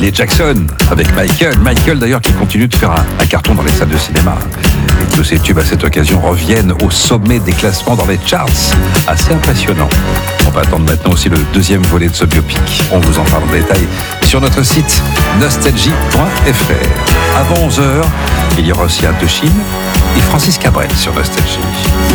les Jackson avec Michael. Michael d'ailleurs qui continue de faire un carton dans les salles de cinéma. Et tous ces tubes à cette occasion reviennent au sommet des classements dans les charts. Assez impressionnant. On va attendre maintenant aussi le deuxième volet de ce biopic. On vous en parle en détail sur notre site nostalgie.fr. Avant 11h, il y aura aussi Indochine et Francis Cabrel sur Nostalgie.